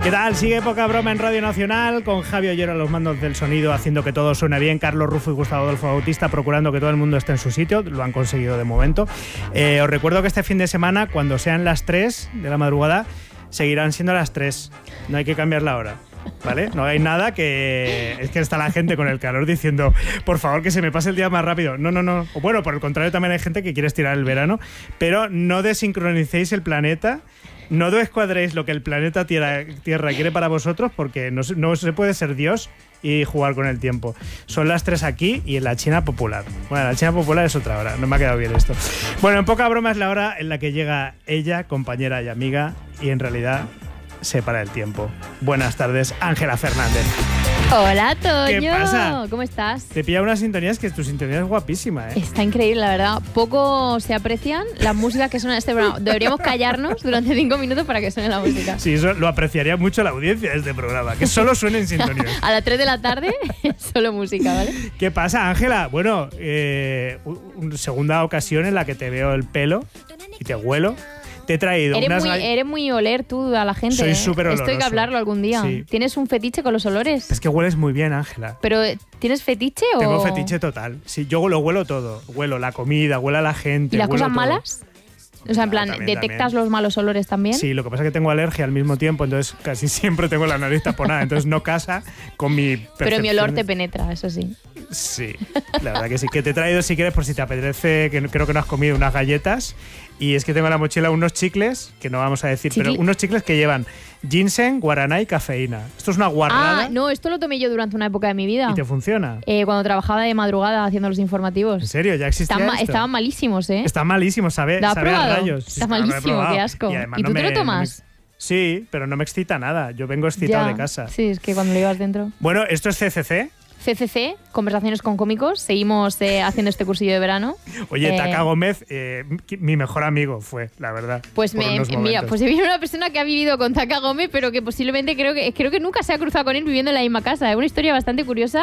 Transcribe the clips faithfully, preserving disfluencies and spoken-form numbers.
¿Qué tal? Sigue Poca Broma en Radio Nacional con Javi Ollero a los mandos del sonido, haciendo que todo suene bien, Carlos Rufo y Gustavo Adolfo Bautista procurando que todo el mundo esté en su sitio, lo han conseguido de momento. Eh, os recuerdo que este fin de semana, cuando sean las tres de la madrugada, seguirán siendo las tres, no hay que cambiar la hora. ¿Vale? No hay nada que... Es que está la gente con el calor diciendo por favor que se me pase el día más rápido. No, no, no. O bueno, por el contrario también hay gente que quiere estirar el verano, pero no desincronicéis el planeta, no descuadréis lo que el planeta tierra, tierra quiere para vosotros, porque no, no se puede ser Dios y jugar con el tiempo. Son las tres aquí y en la China popular. Bueno, la China popular es otra hora, no me ha quedado bien esto. Bueno, en Poca Broma es la hora en la que llega ella, compañera y amiga, y en realidad se para el tiempo. Buenas tardes, Ángela Fernández. Hola, Toño. ¿Qué pasa? ¿Cómo estás? Te pilla unas sintonías que tu sintonía es guapísima, ¿eh? Está increíble, la verdad. Poco se aprecian las músicas que suenan en este programa. Deberíamos callarnos durante cinco minutos para que suene la música. Sí, eso lo apreciaría mucho la audiencia de este programa, que solo suenen sintonías. A las tres de la tarde, solo música, ¿vale? ¿Qué pasa, Ángela? Bueno, eh, una segunda ocasión en la que te veo el pelo y te huelo. Te he traído eres unas... Muy, eres muy oler tú a la gente. Soy ¿eh? súper oloroso. Esto hay que hablarlo algún día. Sí. ¿Tienes un fetiche con los olores? Es que hueles muy bien, Ángela. ¿Pero tienes fetiche o...? Tengo fetiche total. Sí, yo lo huelo todo. Huelo la comida, huelo a la gente. ¿Y las huelo cosas todo. malas? O sea, en plan, También, ¿detectas también. los malos olores también? Sí, lo que pasa es que tengo alergia al mismo tiempo, entonces casi siempre tengo la nariz taponada, entonces no casa con mi percepción. Pero mi olor te penetra, eso sí. Sí, la verdad que sí. Que te he traído, si quieres, por si te apetece, que creo que no has comido, unas galletas. Y es que tengo en la mochila unos chicles, que no vamos a decir, Chicle. pero unos chicles que llevan ginseng, guaraná y cafeína. Esto es una guarrada. Ah, no, esto lo tomé yo durante una época de mi vida. ¿Y te funciona? Eh, cuando trabajaba de madrugada haciendo los informativos. ¿En serio? ¿Ya existía Están, ma- esto? estaban malísimos, ¿eh? Está malísimo, sabe, ¿Lo has sabe a probado? rayos. Está claro, lo he malísimo, probado. qué asco. además ¿Y no tú te me- lo tomas? no me- Sí, pero no me excita nada. Yo vengo excitado Ya. de casa. Sí, es que cuando lo llevas dentro. Bueno, esto es C C C. C C C, Conversaciones con Cómicos. Seguimos eh, haciendo este cursillo de verano. Oye, Eh, Taka Gómez, eh, mi mejor amigo fue, la verdad. Pues por me, unos mira, momentos. pues he visto una persona que ha vivido con Taka Gómez, pero que posiblemente creo que creo que nunca se ha cruzado con él viviendo en la misma casa. Es una historia bastante curiosa.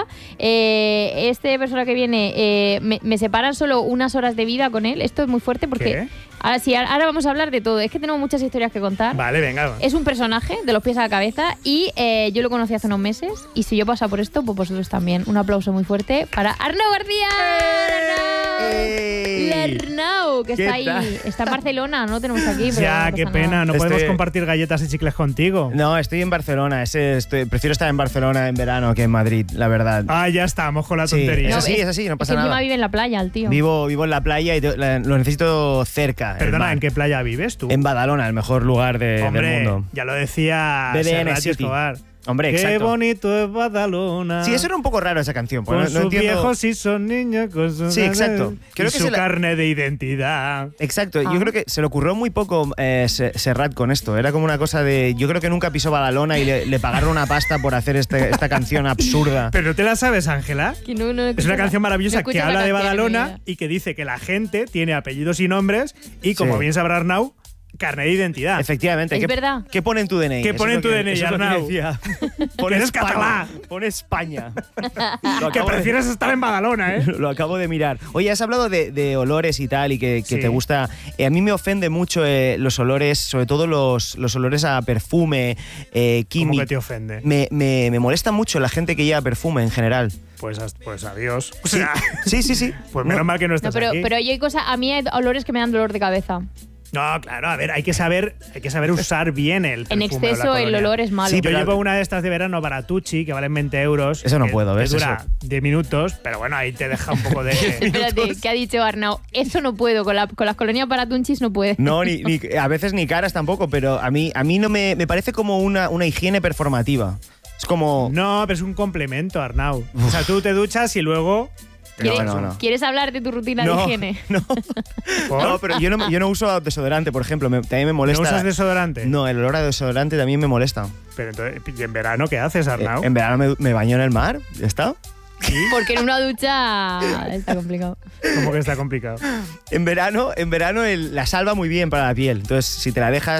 Eh, este persona que viene, eh, me, me separan solo unas horas de vida con él. Esto es muy fuerte porque ¿Qué? ahora sí, ahora vamos a hablar de todo. Es que tenemos muchas historias que contar. Vale, venga. Es un personaje de los pies a la cabeza y eh, yo lo conocí hace unos meses y si yo he pasado por esto, pues vosotros también. Un aplauso muy fuerte para Arnau García. ¡Ey! Arnau, que ¿Qué está ahí. tal? Está en Barcelona, no lo tenemos aquí. Pero Ya, no qué pasa pena, nada. no Estoy- podemos compartir galletas y chicles contigo. No, estoy en Barcelona. Ese estoy, prefiero estar en Barcelona en verano que en Madrid, la verdad. Ah, ya estamos con la Sí, tontería. es No, así, es- es así, no Es pasa que encima nada. vive en la playa el tío. Vivo, vivo en la playa y te- la- lo necesito cerca. el Perdona, mar. ¿en qué playa vives tú? En Badalona, el mejor lugar de- Hombre, del mundo. ya lo decía B D N Serrat y City. Escobar. Hombre, Qué exacto. bonito es Badalona. Sí, eso era un poco raro esa canción. Con porque no, no sus entiendo- viejos y son niños, con su Sí, exacto. Creo y que su se la- carne de identidad. Exacto, Ah. yo creo que se le ocurrió muy poco eh, Se- Serrat con esto. Era como una cosa de. Yo creo que nunca pisó Badalona y le, le pagaron una pasta por hacer este- esta canción absurda. ¿Pero no te la sabes, Ángela? Que no- no Es escucho una la- canción maravillosa no escucho que la habla de canción en mi Badalona vida. y que dice que la gente tiene apellidos y nombres y, como Sí. bien sabrá Arnau, carne de identidad. Efectivamente. Es ¿qué, verdad. ¿Qué pone en tu D N I? ¿Qué Eso pone es en tu lo que- D N I, eso es lo que Arnau? decía. Que eres catalán. Pone España. Lo Que acabo de- prefieres estar en Badalona, ¿eh? Lo acabo de mirar. Oye, has hablado de, de olores y tal y que, que Sí. te gusta. Eh, a mí me ofende mucho eh, los olores, sobre todo los, los olores a perfume, eh, ¿Cómo químico. que te ofende? Me, me, me molesta mucho la gente que lleva perfume en general. Pues, as- pues adiós. O Sí, sea, sí, sí. sí. pues No, menos mal que no No, estás pero, aquí. pero yo hay cosas, a mí hay olores que me dan dolor de cabeza. No, claro, a ver, hay que saber, hay que saber usar bien el En perfume o la exceso el colonia. olor es malo. Sí, Yo pero- llevo una de estas de verano Baratucci que valen veinte euros. Eso no que- puedo, ¿ves? Que dura Eso. diez minutos, pero bueno, ahí te deja un poco de. Espérate, ¿qué ha dicho Arnau? Eso no puedo, con, la, con las colonias para tunchis no puede. No, ni, ni- a veces ni caras tampoco, pero a mí, a mí no me, me parece como una, una higiene performativa. Es como. No, pero es un complemento, Arnau. O sea, tú te duchas y luego. ¿Quieres, no, no. ¿Quieres hablar de tu rutina no, de higiene? no. ¿Por? No, pero yo no, yo no uso desodorante, por ejemplo. me- también me ¿No molesta. usas desodorante? No, el olor a desodorante también me molesta. Pero entonces, ¿y en verano qué haces, Eh, Arnau? en verano me, me baño en el mar, ¿ya está? Porque en una ducha está complicado. Como que está complicado. En verano, en verano el- la salva muy bien para la piel. Entonces, si te la dejas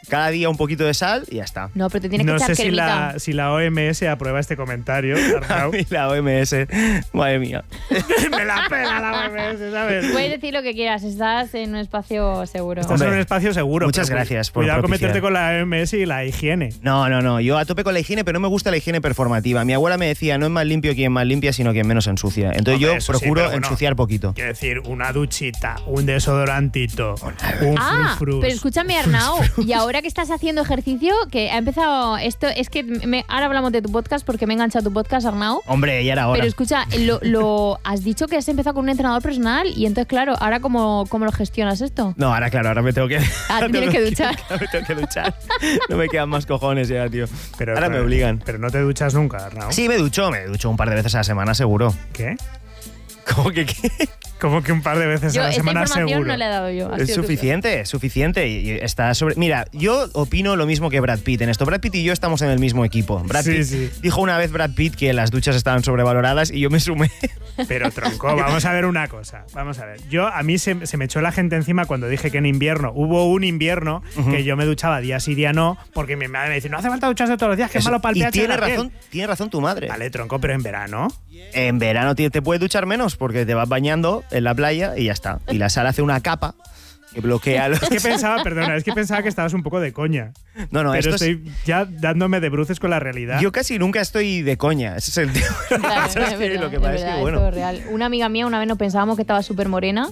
Cada día un poquito de sal y ya está. No, pero te tienes que No echar sé si cremita. la, si la O M S aprueba este comentario, A Arnau. mí la O M S, madre mía. Me la pela la O M S, ¿sabes? Puedes decir lo que quieras, estás en un espacio seguro. Estás Hombre, en un espacio seguro. muchas pero cu- gracias por Cuidado con propiciar. meterte con la O M S y la higiene. No, no, no. Yo a tope con la higiene, pero no me gusta la higiene performativa. Mi abuela me decía, no es más limpio quien más limpia, sino quien menos ensucia. Entonces Hombre, yo eso sí, procuro pero bueno, ensuciar poquito. Quiero decir, una duchita, un desodorantito, un Ah, frufrus. pero escúchame, Arnau, y ahora que estás haciendo ejercicio, que ha empezado esto, es que me- ahora hablamos de tu podcast porque me he enganchado a tu podcast, Arnau. Hombre, ya era hora. Pero escucha, lo, lo- has dicho que has empezado con un entrenador personal y entonces, claro, ahora cómo, cómo lo gestionas esto. No, ahora claro, ahora me tengo que... Ah, ahora te tienes tengo que duchar. ahora me tengo que duchar. No me quedan más cojones ya, tío. Pero, ahora pero- me obligan. Pero no te duchas nunca, Arnau. Sí, me ducho, me ducho un par de veces a la semana, seguro. ¿Qué? ¿Cómo que qué? Como que un par de veces Yo a la esta semana información seguro. no le he dado yo. ha Es sido tú. suficiente, es suficiente. Y y está sobre. Mira, yo opino lo mismo que Brad Pitt en esto. Brad Pitt y yo estamos en el mismo equipo. Brad Sí, Pitt sí. dijo una vez Brad Pitt que las duchas estaban sobrevaloradas y yo me sumé. Pero tronco, vamos a ver una cosa. Vamos a ver. Yo, a mí se, se me echó la gente encima cuando dije que en invierno, hubo un invierno que yo me duchaba día sí, día no, porque mi madre me dice, no hace falta ducharse todos los días, que es Eso- malo para el y pH de tiene la piel". razón, tiene razón tu madre. Vale, tronco, pero en verano. En verano te, te puedes duchar menos porque te vas bañando en la playa y ya está. Y la sal hace una capa que bloquea los. Es que pensaba, perdona, es que pensaba que estabas un poco de coña. No, no, pero esto es- estoy ya dándome de bruces con la realidad. Yo casi nunca estoy de coña. Ese es el tema. Claro, Eso es es que verdad, lo que es pasa es verdad, que, esto bueno. es real. Una amiga mía una vez nos pensábamos que estaba súper morena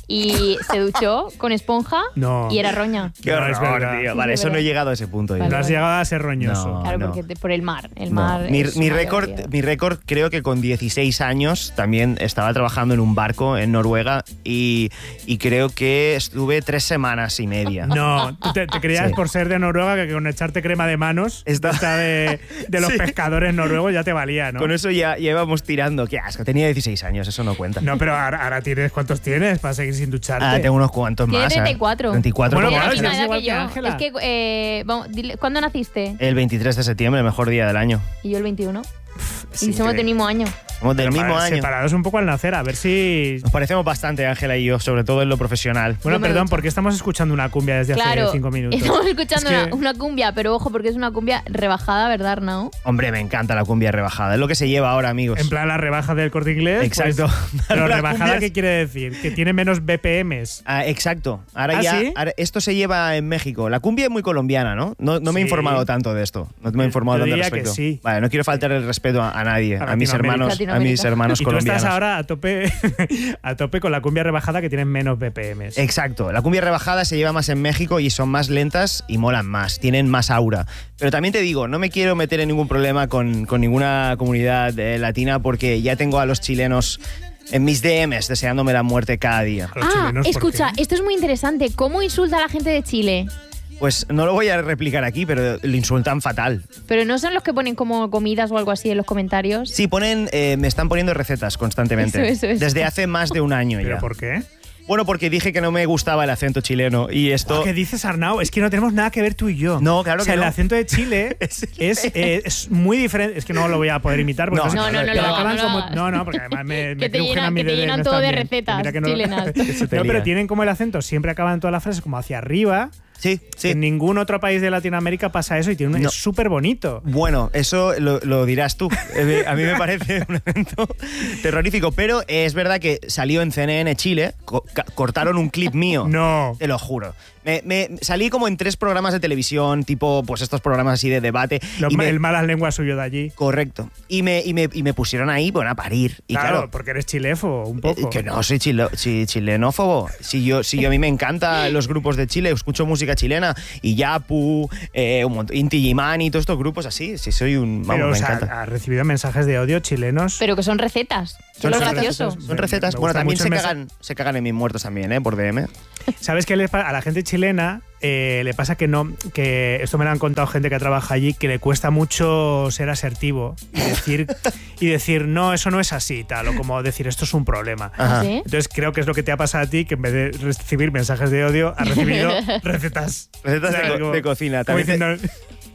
y se duchó con esponja No. y era roña. Qué No, es horror, verdad. tío. Sí, Vale, es eso no he verdad. llegado a ese punto. yo. Vale, No has vale. llegado a ser roñoso. No. Claro, porque te- por el mar. El No. mar Mi, es mi una récord, barbaridad. mi récord creo que con dieciséis años también estaba trabajando en un barco en Noruega y, y creo que estuve tres semanas y media. No, tú te, te creías Sí. por ser de Noruega que con echarte crema de manos, Está- esta de, de los Sí. pescadores noruegos ya te valía, ¿no? Con eso ya, ya íbamos tirando. Qué asco, tenía dieciséis años, eso no cuenta. No, pero ahora, ahora tienes, ¿cuántos tienes para seguir sin ducharte? Ah, tengo unos cuantos Tiene más. ¿eh? treinta y cuatro. treinta y cuatro Bueno, Tiene como la claro, yo. misma si edad igual que que yo. Ángela. Es que, eh, vamos, dile, ¿cuándo naciste? El veintitrés de septiembre, el mejor día del año. Y yo el veintiuno. Es Y somos del increíble. mismo año. Somos del Pero mismo para- año. Separados un poco al nacer, a ver si... Nos parecemos bastante, Ángela y yo, sobre todo en lo profesional. Bueno, Yo me perdón, ducho. porque estamos escuchando una cumbia desde Claro, hace cinco minutos. estamos escuchando Es que- una, una cumbia, pero ojo, porque es una cumbia rebajada, ¿verdad, Arnau? Hombre, me encanta la cumbia rebajada. Es lo que se lleva ahora, amigos. En plan la rebaja del Corte Inglés. Exacto. pues, pero Las rebajada, cumbias- ¿qué quiere decir? Que tiene menos B P Ms. Ah, exacto. Ahora ¿Ah, ya. sí? ahora- esto se lleva en México. La cumbia es muy colombiana, ¿no? No, no me he Sí. informado tanto de esto. No me he informado Yo tanto al diría que respecto. sí. Vale, no quiero faltar el respeto a, a nadie, A a, mis hermanos, Latinoamérica. a mis hermanos Y tú colombianos. estás ahora a tope, a tope con la cumbia rebajada que tienen menos B P Ms. Exacto. La cumbia rebajada se lleva más en México y son más lentas y molan más. Tienen más aura. Pero también te digo, no me quiero meter en ningún problema con, con ninguna comunidad eh, latina porque ya tengo a los chilenos en mis D Ms deseándome la muerte cada día. A los Ah, chilenos, ¿por escucha, qué? esto es muy interesante. ¿Cómo insulta a la gente de Chile? Pues no lo voy a replicar aquí, pero le insultan fatal. Pero no son los que ponen como comidas o algo así en los comentarios. Sí, ponen, eh, me están poniendo recetas constantemente. Eso, eso, eso. Desde hace más de un año ¿Pero ya. por qué? Bueno, porque dije que no me gustaba el acento chileno y esto... ¿Qué dices, Arnau? Es que no tenemos nada que ver tú y yo. No, claro o sea, que no. el acento de Chile Es- es, eh, es muy diferente. Es que no lo voy a poder imitar. Porque No. entonces- No, no, no te lo acaban hagas, no lo como- hagas. no, no, porque además me, me Que te crujen llenan- a mí que te de- llenan no todo están de bien. recetas Mira que no- chilenas. se te No, pero lía. tienen como el acento, siempre acaban todas las frases como hacia arriba. Sí, sí. En ningún otro país de Latinoamérica pasa eso y tiene un, No. es súper bonito. Bueno, eso lo, lo dirás tú. Eh, A mí me parece un evento terrorífico, pero es verdad que salió en C N N Chile, co- ca- cortaron un clip mío. No. Te lo juro. Me, me- salí como en tres programas de televisión, tipo pues estos programas así de debate. Los- y me- el malas lenguas suyo de allí. Correcto. Y me, y, me, y me pusieron ahí, bueno, a parir. Y claro, claro, porque eres chilefo, un poco. Eh, que no soy chilo- chi- chilenófobo. Si yo, si yo a mí me encantan los grupos de Chile, escucho música chilena y Yapu, eh, un montón, Inti Illimani y todos estos grupos así. Si soy un. Vamos, Pero, o me sea, encanta. has recibido mensajes de odio chilenos. Pero que son recetas. Son Son recetas, gracioso. son- Son recetas. Me Bueno, gusta también mucho se el mensa- cagan, se cagan en mis muertos también, ¿eh? Por D M. ¿Sabes qué les pasa? A la gente chilena eh, le pasa que no, que esto me lo han contado gente que trabaja allí, que le cuesta mucho ser asertivo y decir, y decir no, eso no es así, tal, o como decir esto es un problema. Ajá. ¿Sí? Entonces creo que es lo que te ha pasado a ti, que en vez de recibir mensajes de odio, has recibido recetas. Recetas O sea, de, co- como- de cocina. como También te- diciendo,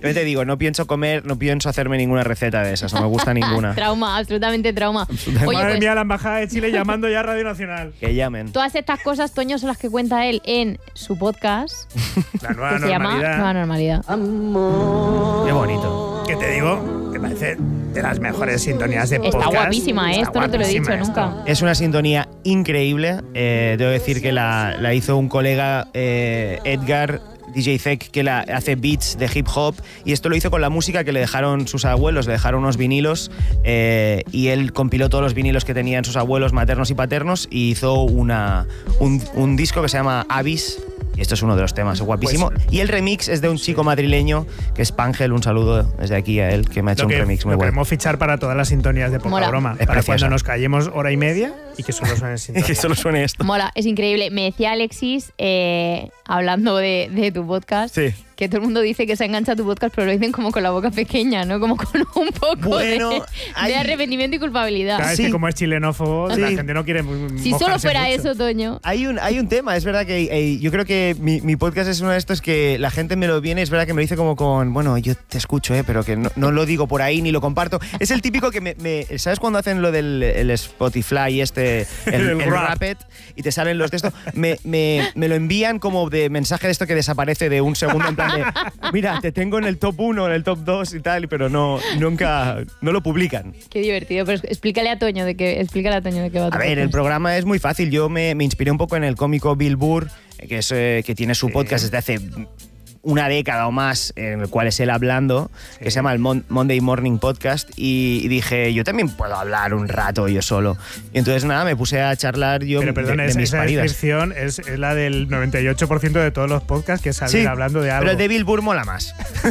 Yo te digo, no pienso comer, no pienso hacerme ninguna receta de esas, no me gusta ninguna. Trauma, absolutamente trauma. Oye, Madre pues, mía, la Embajada de Chile llamando ya a Radio Nacional. Que llamen. todas estas cosas, Toño, son las que cuenta él en su podcast, La nueva que se llama normalidad. Nueva Normalidad. Qué bonito. Que te digo, que parece de las mejores sintonías de Está podcast. guapísima, ¿eh? Está Esto no te lo he dicho guapísima nunca. esto. Es una sintonía increíble. Eh, debo decir que la, la hizo un colega, eh, Edgar, D J Zek, que la, hace beats de hip hop, y esto lo hizo con la música que le dejaron sus abuelos, le dejaron unos vinilos, eh, y él compiló todos los vinilos que tenían sus abuelos maternos y paternos y hizo una, un, un disco que se llama Avis. Y esto es uno de los temas, es guapísimo. Pues, y el remix es de un chico madrileño, que es Pangel, un saludo desde aquí a él, que me ha hecho Lo un que, remix muy lo bueno. queremos fichar para todas las sintonías de poca Mola. broma. Es Para preciosa. cuando nos callemos hora y media y que solo suene sintonía. Que solo suene esto. Mola, es increíble. Me decía Alexis, eh, hablando de, de tu podcast, Sí. que todo el mundo dice que se engancha a tu podcast, pero lo dicen como con la boca pequeña, ¿no? Como con un poco Bueno, de, hay- de arrepentimiento y culpabilidad. Claro, es Sí. que como es chilenófobo, Sí. la gente no quiere Si solo mojarse fuera mucho. eso, Toño. Hay un, hay un tema, es verdad que eh, yo creo que mi, mi podcast es uno de estos que la gente me lo viene, es verdad que me lo dice como con, bueno, yo te escucho, eh, pero que no, no lo digo por ahí ni lo comparto. Es el típico que me, me- ¿sabes cuando hacen lo del el Spotify este, el, El el rap. Rapid, y te salen los de esto? Me, me, me lo envían como de mensaje de esto que desaparece de un segundo en plan de, mira, te tengo en el top uno, en el top dos y tal, pero no, nunca, no lo publican. Qué divertido. Pero explícale a Toño de qué, explícale a Toño de qué va tu A ver, el podcast. programa es muy fácil. Yo me, me inspiré un poco en el cómico Bill Burr, que, es, eh, que tiene su Sí. podcast desde hace una década o más, en el cual es él hablando, Sí. que se llama el Mon- Monday Morning Podcast, y, y dije, yo también puedo hablar un rato yo solo. Y entonces nada, me puse a charlar yo Pero perdón, de, de esa, mis esa paridas. descripción es, es la del noventa y ocho por ciento de todos los podcasts que salen Sí, hablando de algo. pero el de Bill Burr mola más.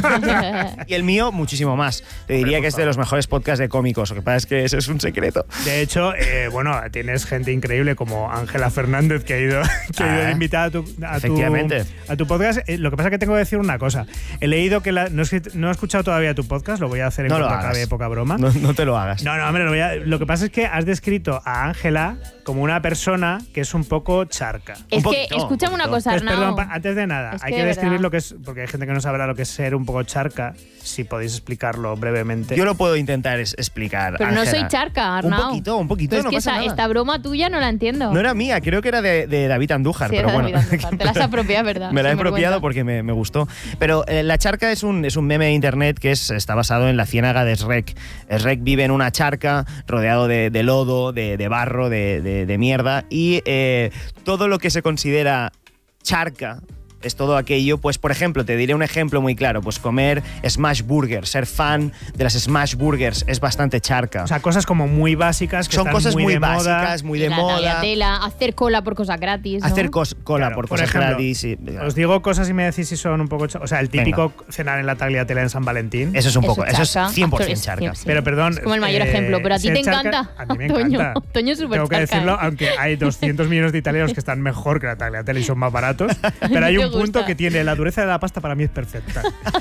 Y el mío, muchísimo más. Te diría por que es de los mejores podcasts de cómicos. Lo que pasa es que eso es un secreto. De hecho, eh, bueno, tienes gente increíble como Ángela Fernández que ha ido, que ha ido Ah, de invitada a tu, a tu, efectivamente. a tu podcast. Eh, lo que pasa es que tengo que decir una cosa. He leído que la- no, he, escrit- no he escuchado todavía tu podcast, lo voy a hacer en No lo cuanto hagas. acabe poca broma. No, no te lo hagas. No, no, hombre, lo, voy a- lo que pasa es que has descrito a Ángela como una persona que es un poco charca. Es Un que, poquito, escúchame un una poquito. cosa, Entonces, Arnau. perdón, pa- antes de nada, Es hay que que, de describir verdad. lo que es, porque hay gente que no sabrá lo que es ser un poco charca, si podéis explicarlo brevemente. Yo lo puedo intentar es- explicar. Pero no Ángela. soy charca, Un Arnau. poquito, un poquito, Pero es no que pasa esta, nada. esta broma tuya no la entiendo. No era mía, creo que era de, de David Andújar, Sí, pero era bueno. David Andújar. Te la has apropiado, ¿verdad? Me la he Sin apropiado vergüenza. porque me, me gustó. Pero eh, la charca es un, es un meme de internet que es, está basado en la ciénaga de Shrek. Shrek vive en una charca rodeado de, de lodo, de, de barro, de, de- de mierda, y eh, todo lo que se considera charca es todo aquello, pues por ejemplo, te diré un ejemplo muy claro, pues comer smash burgers, ser fan de las smash burgers es bastante charca. O sea, cosas como muy básicas que Son están cosas muy, de moda. básicas, muy de la moda. tagliatela, hacer cola por cosas gratis, ¿no? Hacer cos- cola Claro, por por cosas ejemplo, gratis. y- Os digo cosas y me decís si son un poco... cha- O sea, el típico cenar en la tagliatela en San Valentín. Eso es un Eso poco, es eso es charca. cien por ciento Es charca. cien- sí. Pero perdón... Es como el mayor eh, ejemplo, pero a ti ser te charca- encanta. A mí me Toño, encanta. Toño es súper Tengo que charca, decirlo, ¿eh? aunque hay doscientos millones de italianos que están mejor que la tagliatela y son más baratos, pero hay te un punto gusta. que tiene la dureza de la pasta para mí es perfecta.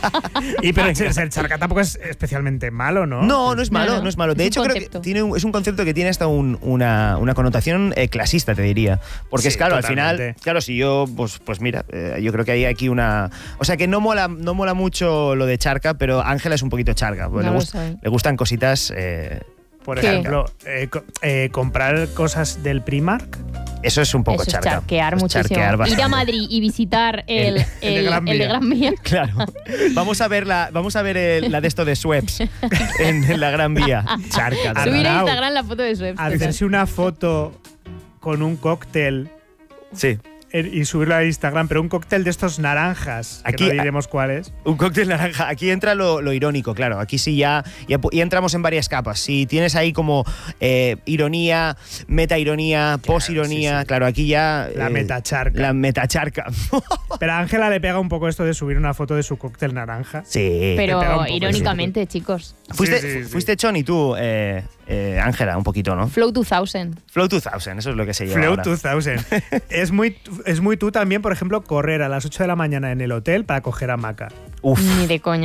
Y pero ser, ser charca tampoco es especialmente malo, ¿no? No, no es No, malo, no. no es malo. De Es hecho, un creo que concepto. tiene un- es un concepto que tiene hasta un- una, una connotación eh, clasista, te diría. Porque es Sí, claro, al totalmente. final, claro, si yo, pues, pues mira, eh, yo creo que hay aquí una. O sea, que no mola, no mola mucho lo de charca, pero Ángela es un poquito charca. Pues No le, lo gust- soy. le gustan cositas. eh, Por ¿Qué? ejemplo, eh, co- eh, comprar cosas del Primark. eso es un poco Eso es charca. charquear Es muchísimo. charquear Ir a bastante. Madrid y visitar el, El- el, el de Gran el de Vía. Gran Vía. Claro. Vamos a ver la, vamos a ver el- la de esto de Schweppes en, en la Gran Vía. Charca. Arnau. Subir a Arnau. Instagram la foto de Schweppes. Hacerse una foto con un cóctel Sí. eh, y subirlo a Instagram, pero un cóctel de estos naranjas, que Aquí- no diremos cuáles. Un cóctel naranja. Aquí entra lo, lo irónico, claro. Aquí sí ya, ya, pu- ya entramos en varias capas. Si tienes ahí como eh, ironía, meta-ironía, pos-ironía, sí, sí. claro, aquí ya... La eh, metacharca. La metacharca. Pero a Ángela le pega un poco esto de subir una foto de su cóctel naranja. Sí. Pero Te pega un poco irónicamente, chicos. Fuiste, Sí, sí, sí. fuiste Chon y tú, eh, eh, Ángela, un poquito, ¿no? Flow dos mil. Flow dos mil, eso es lo que se lleva Flow ahora. dos mil. es, muy, es muy tú también, por ejemplo, correr a las ocho de la mañana en el hotel para coger hamaca. Uf. Ni de coña.